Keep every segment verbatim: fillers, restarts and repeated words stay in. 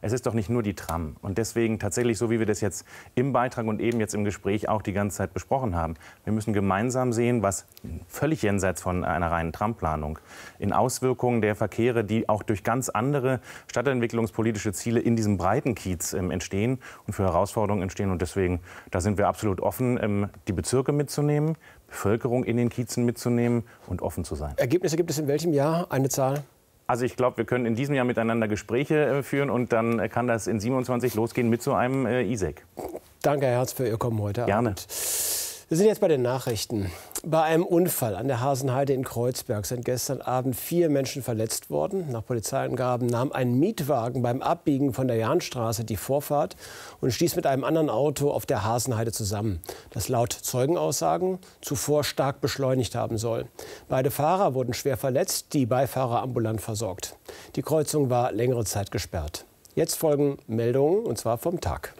es ist doch nicht nur die Tram. Und deswegen tatsächlich, so wie wir das jetzt im Beitrag und eben jetzt im Gespräch auch die ganze Zeit besprochen haben, wir müssen gemeinsam sehen, was völlig jenseits von einer reinen Tramplanung in Auswirkungen der Verkehre, die auch durch ganz andere stadtentwicklungspolitische Ziele in diesem breiten Kiez ähm, entstehen und für Herausforderungen entstehen. Und deswegen, da sind wir absolut offen, ähm, die Bezirke mitzunehmen, Bevölkerung in den Kiezen mitzunehmen und offen zu sein. Ergebnisse gibt es in welchem Jahr? Eine Zahl? Also ich glaube, wir können in diesem Jahr miteinander Gespräche äh, führen und dann äh, kann das in siebenundzwanzig losgehen mit so einem äh, I S E C. Danke, Herr Herz, für Ihr Kommen heute Gerne. Abend. Wir sind jetzt bei den Nachrichten. Bei einem Unfall an der Hasenheide in Kreuzberg sind gestern Abend vier Menschen verletzt worden. Nach Polizeiangaben nahm ein Mietwagen beim Abbiegen von der Jahnstraße die Vorfahrt und stieß mit einem anderen Auto auf der Hasenheide zusammen, das laut Zeugenaussagen zuvor stark beschleunigt haben soll. Beide Fahrer wurden schwer verletzt, die Beifahrer ambulant versorgt. Die Kreuzung war längere Zeit gesperrt. Jetzt folgen Meldungen, und zwar vom Tag.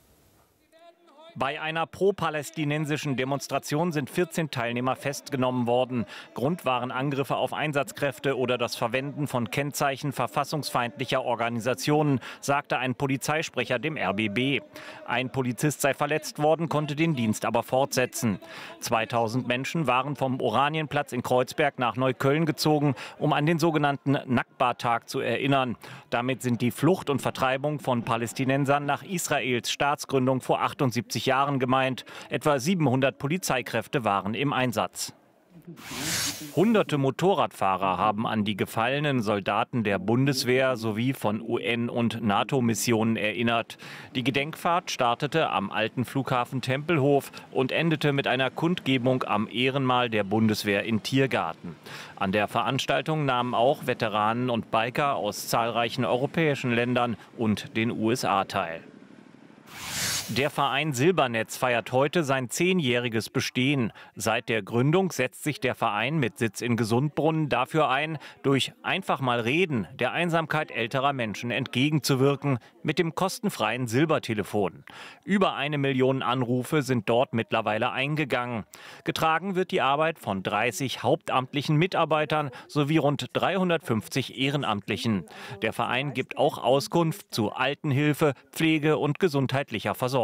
Bei einer pro-palästinensischen Demonstration sind vierzehn Teilnehmer festgenommen worden. Grund waren Angriffe auf Einsatzkräfte oder das Verwenden von Kennzeichen verfassungsfeindlicher Organisationen, sagte ein Polizeisprecher dem R B B. Ein Polizist sei verletzt worden, konnte den Dienst aber fortsetzen. zweitausend Menschen waren vom Oranienplatz in Kreuzberg nach Neukölln gezogen, um an den sogenannten Nakba-Tag zu erinnern. Damit sind die Flucht und Vertreibung von Palästinensern nach Israels Staatsgründung vor achtundsiebzig Jahren gemeint. Etwa siebenhundert Polizeikräfte waren im Einsatz. Hunderte Motorradfahrer haben an die gefallenen Soldaten der Bundeswehr sowie von U N- und NATO-Missionen erinnert. Die Gedenkfahrt startete am alten Flughafen Tempelhof und endete mit einer Kundgebung am Ehrenmal der Bundeswehr in Tiergarten. An der Veranstaltung nahmen auch Veteranen und Biker aus zahlreichen europäischen Ländern und den U S A teil. Der Verein Silbernetz feiert heute sein zehnjähriges Bestehen. Seit der Gründung setzt sich der Verein mit Sitz in Gesundbrunnen dafür ein, durch einfach mal reden der Einsamkeit älterer Menschen entgegenzuwirken mit dem kostenfreien Silbertelefon. Über eine Million Anrufe sind dort mittlerweile eingegangen. Getragen wird die Arbeit von dreißig hauptamtlichen Mitarbeitern sowie rund dreihundertfünfzig Ehrenamtlichen. Der Verein gibt auch Auskunft zu Altenhilfe, Pflege und gesundheitlicher Versorgung.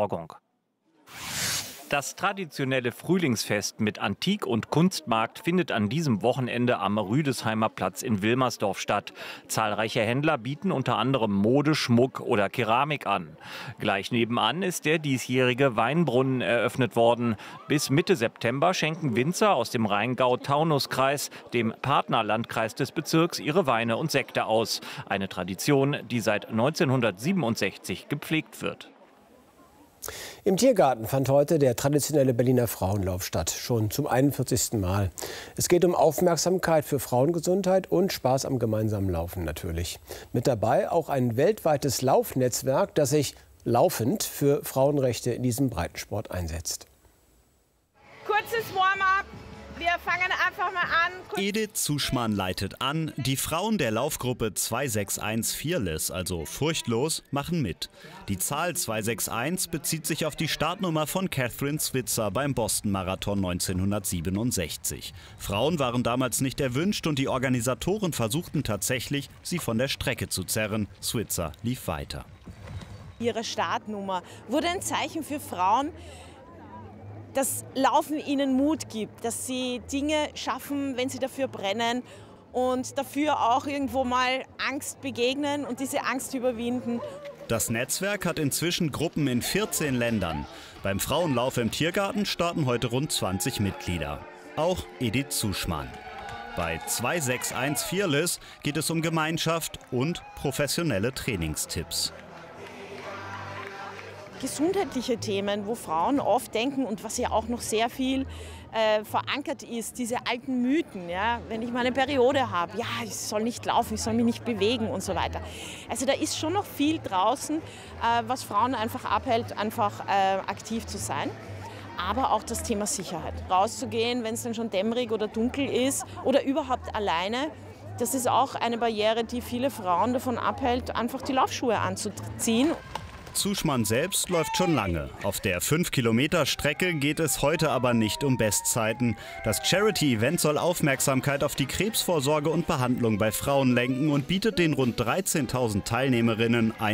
Das traditionelle Frühlingsfest mit Antik- und Kunstmarkt findet an diesem Wochenende am Rüdesheimer Platz in Wilmersdorf statt. Zahlreiche Händler bieten unter anderem Mode, Schmuck oder Keramik an. Gleich nebenan ist der diesjährige Weinbrunnen eröffnet worden. Bis Mitte September schenken Winzer aus dem Rheingau-Taunus-Kreis, dem Partnerlandkreis des Bezirks, ihre Weine und Sekte aus. Eine Tradition, die seit neunzehnhundertsiebenundsechzig gepflegt wird. Im Tiergarten fand heute der traditionelle Berliner Frauenlauf statt, schon zum einundvierzigsten Mal. Es geht um Aufmerksamkeit für Frauengesundheit und Spaß am gemeinsamen Laufen natürlich. Mit dabei auch ein weltweites Laufnetzwerk, das sich laufend für Frauenrechte in diesem Breitensport einsetzt. Kurzes Warm-up. Wir fangen einfach mal an. Edith Zuschmann leitet an. Die Frauen der Laufgruppe zwei sechs eins Fearless, also furchtlos, machen mit. Die Zahl zwei sechs eins bezieht sich auf die Startnummer von Catherine Switzer beim Boston-Marathon neunzehnhundertsiebenundsechzig. Frauen waren damals nicht erwünscht und die Organisatoren versuchten tatsächlich, sie von der Strecke zu zerren. Switzer lief weiter. Ihre Startnummer wurde ein Zeichen für Frauen, dass Laufen ihnen Mut gibt, dass sie Dinge schaffen, wenn sie dafür brennen und dafür auch irgendwo mal Angst begegnen und diese Angst überwinden. Das Netzwerk hat inzwischen Gruppen in vierzehn Ländern. Beim Frauenlauf im Tiergarten starten heute rund zwanzig Mitglieder. Auch Edith Zuschmann. Bei zwei sechs eins Fearless geht es um Gemeinschaft und professionelle Trainingstipps. Gesundheitliche Themen, wo Frauen oft denken und was ja auch noch sehr viel äh, verankert ist, diese alten Mythen, ja, wenn ich mal eine Periode habe, ja, ich soll nicht laufen, ich soll mich nicht bewegen und so weiter. Also da ist schon noch viel draußen, äh, was Frauen einfach abhält, einfach äh, aktiv zu sein. Aber auch das Thema Sicherheit. Rauszugehen, wenn es dann schon dämmerig oder dunkel ist oder überhaupt alleine. Das ist auch eine Barriere, die viele Frauen davon abhält, einfach die Laufschuhe anzuziehen. Zuschmann selbst läuft schon lange. Auf der fünf Kilometer Strecke geht es heute aber nicht um Bestzeiten. Das Charity-Event soll Aufmerksamkeit auf die Krebsvorsorge und Behandlung bei Frauen lenken und bietet den rund dreizehntausend Teilnehmerinnen ein